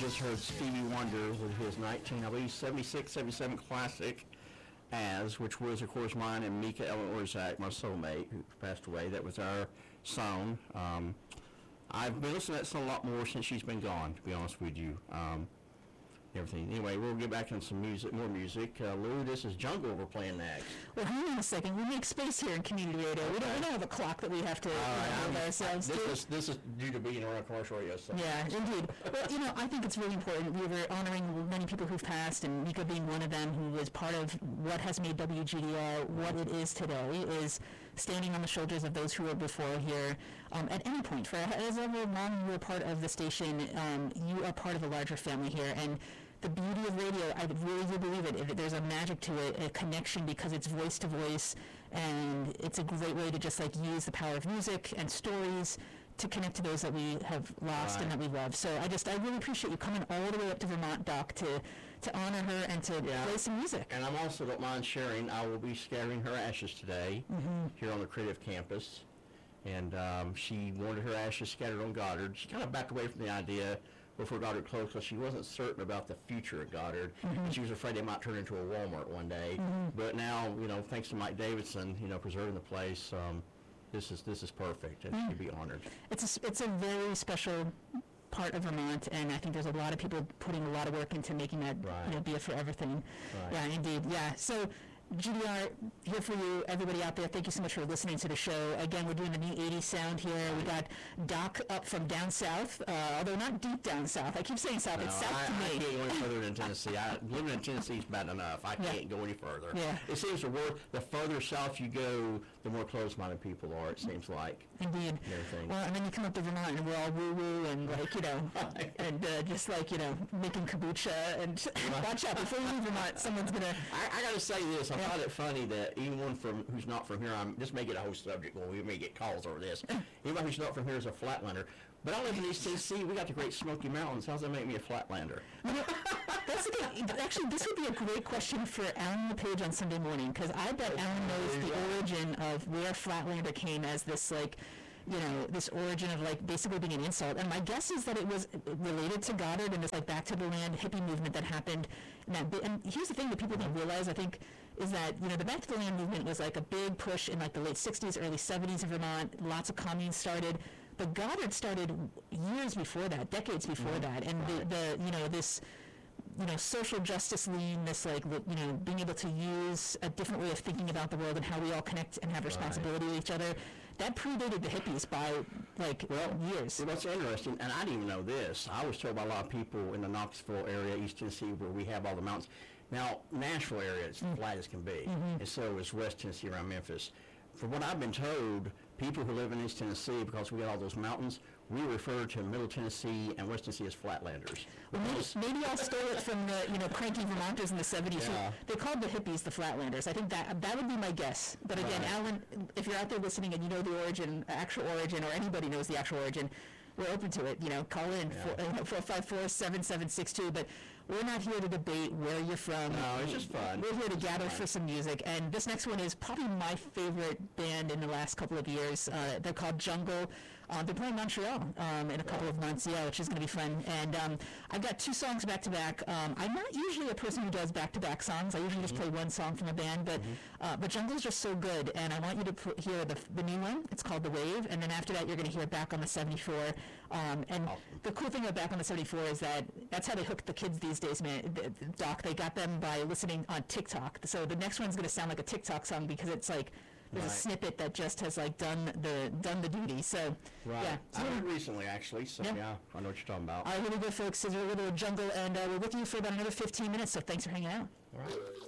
just heard Stevie Wonder with his 1976, 77 classic, As, which was, of course, mine and Mika Ellen Orzak, my soulmate, who passed away. That was our song. I've been listening to that song a lot more since she's been gone, to be honest with you. Everything. Anyway, we'll get back on some music, more music. Lou, this is Jungle we're playing next. Well, hang on a second. We make space here in community radio. Okay. We don't have a clock that we have to hold ourselves to. This is due to being around a commercial radio. So. Yeah, indeed. Well, I think it's really important. We were honoring many people who've passed, and Mika being one of them, who was part of what has made WGDR what it is today, is standing on the shoulders of those who were before here. At any point, for as ever long you were part of the station, you are part of a larger family here, and the beauty of radio, I really do believe it. There's a magic to it, a connection, because it's voice to voice, and it's a great way to just use the power of music and stories to connect to those that we have lost and that we love. So I really appreciate you coming all the way up to Vermont, Doc, to honor her and to play some music. And I'm also, don't mind sharing, I will be scattering her ashes today here on the Creative Campus. And she wanted her ashes scattered on Goddard. She kind of backed away from the idea before Goddard closed, because she wasn't certain about the future of Goddard. And she was afraid it might turn into a Walmart one day. But now, thanks to Mike Davidson, preserving the place, this is perfect. It should be honored. It's a very special part of Vermont, and I think there's a lot of people putting a lot of work into making that be a forever thing. Right. Yeah, indeed. Yeah. So GDR, here for you, everybody out there. Thank you so much for listening to the show. Again, we're doing the new 80s sound here. We got Doc up from down south, although not deep down south. I keep saying south. It's south to me. I can't go any further than Tennessee. Living in Tennessee is bad enough. I can't go any further. Yeah. It seems the further south you go, the more closed-minded people are, it seems like. Indeed. Well, and then you come up to Vermont, and we're all woo-woo, and and just making kombucha, and watch out, before you leave Vermont, someone's going to... I got to say this. I find it funny that anyone who's not from here, I'm just make it a whole subject. Well, we may get calls over this. Anybody who's not from here is a flatlander. But I live in East Tennessee. We got the Great Smoky Mountains. How does that make me a flatlander? That's a good, actually, this would be a great question for Alan LePage on Sunday morning, because I bet Alan knows the origin of where flatlander came as this this origin of basically being an insult. And my guess is that it was related to Goddard and this back to the land hippie movement that happened. And here's the thing that people don't realize, I think, is that the back to the land movement was a big push in the late 60s, early 70s in Vermont. Lots of communes started. But Goddard started years before that, decades before that. And this social justice lean, this being able to use a different way of thinking about the world and how we all connect and have responsibility with each other, that predated the hippies by years. Well, that's interesting, and I didn't even know this. I was told by a lot of people in the Knoxville area, East Tennessee, where we have all the mountains. Now, Nashville area is flat as can be, and so is West Tennessee around Memphis. From what I've been told, people who live in East Tennessee, because we got all those mountains, we refer to Middle Tennessee and West Tennessee as flatlanders. Well, maybe I'll steal it from the cranky Vermonters in the 70s. Yeah. They called the hippies the flatlanders. I think that would be my guess. But again, Alan, if you're out there listening and you know the actual origin, or anybody knows the actual origin, we're open to it. Call in 454-7762. But we're not here to debate where you're from. No, it's just fun. We're here to gather for some music. And this next one is probably my favorite band in the last couple of years. They're called Jungle. They're playing Montreal in a couple of months, which is going to be fun. And I've got two songs back to back. I'm not usually a person who does back to back songs. I usually just play one song from a band, but Jungle is just so good. And I want you to hear the new one. It's called The Wave. And then after that, you're going to hear Back on the 74. And the cool thing about Back on the 74 is that's how they hook the kids these days, man. Doc, they got them by listening on TikTok. So the next one's going to sound like a TikTok song, because it's there's a snippet that just has done the duty. So yeah, I heard it recently actually. So yeah, I know what you're talking about. All right, here we go, folks. This is a little Jungle, and we're with you for about another 15 minutes. So thanks for hanging out. All right.